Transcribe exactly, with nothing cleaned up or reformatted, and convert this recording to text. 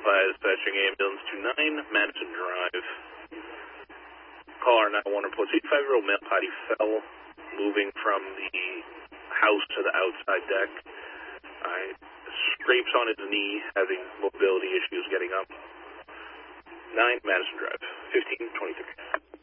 identify dispatching ambulance to nine Madison Drive. Caller nine one one reports eighty-five-year-old male potty fell, moving from the house to the outside deck. Uh, scrapes on his knee, having mobility issues getting up. nine Madison Drive, fifteen twenty-three.